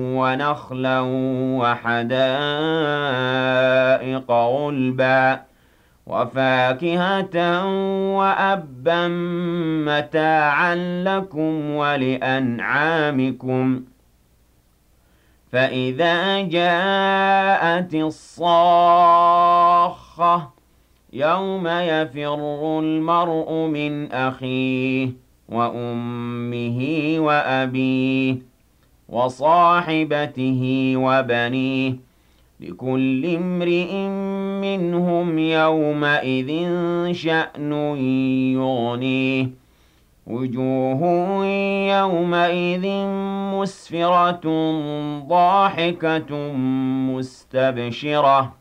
ونخلا وحدائق غلبا وفاكهة وأبا متاعا لكم ولأنعامكم فإذا جاءت الصاخة يوم يفر المرء من أخيه وأمه وأبيه وصاحبته وبنيه لكل امرئ منهم يومئذ شأن يغنيه وجوه يومئذ مسفرة ضاحكة مستبشرة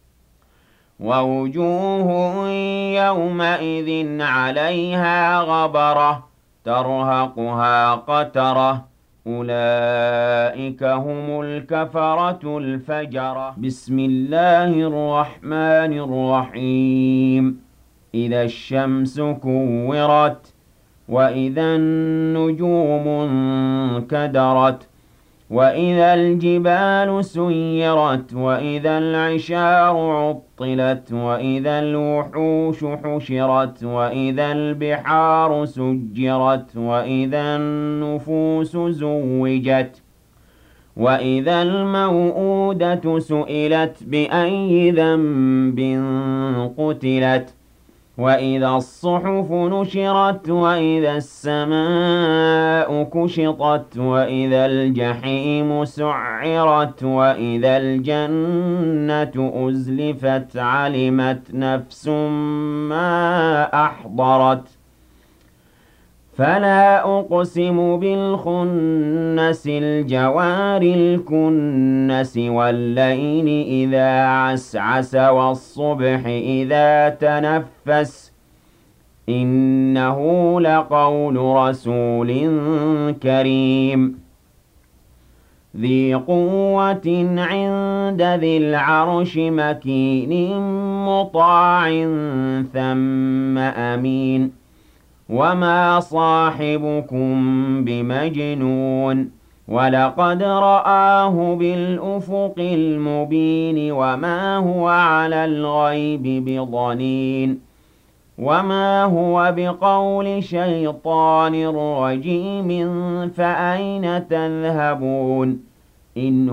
ووجوه يومئذ عليها غبرة ترهقها قترة أولئك هم الكفرة الفجرة بسم الله الرحمن الرحيم إذا الشمس كورت وإذا النجوم انكدرت وإذا الجبال سيرت وإذا العشار عطلت وإذا الوحوش حشرت وإذا البحار سجرت وإذا النفوس زوجت وإذا الموءودة سئلت بأي ذنب قتلت وإذا الصحف نشرت وإذا السماء كشطت وإذا الجحيم سعرت وإذا الجنة أزلفت علمت نفس ما أحضرت فلا أقسم بالخنس الجوار الكنس والليل إذا عسعس والصبح إذا تنفس إنه لقول رسول كريم ذي قوة عند ذي العرش مكين مطاع ثم أمين وما صاحبكم بمجنون ولقد رآه بالأفق المبين وما هو على الغيب بضنين وما هو بقول شيطان رجيم فأين تذهبون إن